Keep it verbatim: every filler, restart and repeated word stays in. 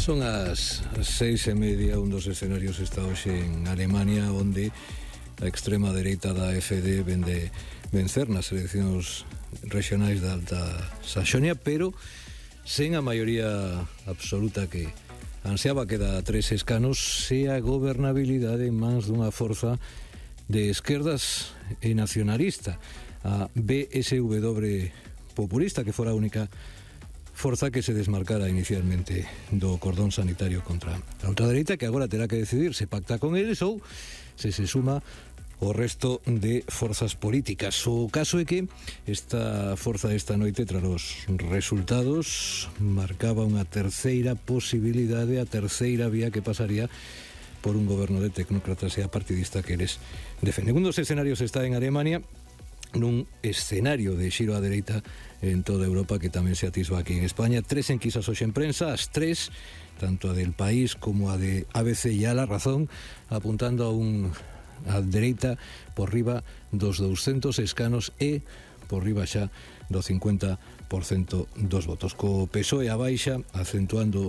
Son as seis e media. Un dos escenarios está hoxe en Alemania, onde a extrema dereita da A F D vende vencer nas eleccións regionais da Alta Saxonia, pero sen a maioría absoluta que ansiaba, que dá tres escanos, se a gobernabilidade en mans dunha forza de esquerdas e nacionalista, a B S W populista, que fora a única forza que se desmarcara inicialmente do cordón sanitario contra a ultradereita, que agora terá que decidir se pacta con eles ou se se suma o resto de forzas políticas. O caso é que esta forza esta noite, tras os resultados, marcaba unha terceira posibilidade, a terceira vía que pasaría por un goberno de tecnócratas e apartidista que eles defenden. Un dos escenarios está en Alemania, nun escenario de xiro á dereita en toda Europa, que tamén se atisba aquí en España. Tres enquisas hoxe en prensa, as tres, tanto a del País como a de A B C e a La Razón, apuntando a un a dereita por riba dos douscentos escanos e por riba xa do cincuenta por cento dos votos, co P S O E a baixa, acentuando